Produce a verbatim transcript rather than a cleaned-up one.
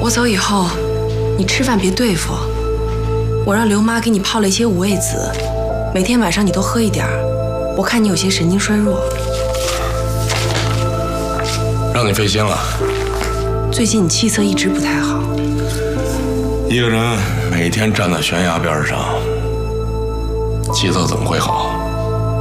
我走以后，你吃饭别对付。我让刘妈给你泡了一些五味子，每天晚上你都喝一点儿。我看你有些神经衰弱， 让你费心了。 最近你气色一直不太好。 一个人每天站在悬崖边上，气色怎么会好？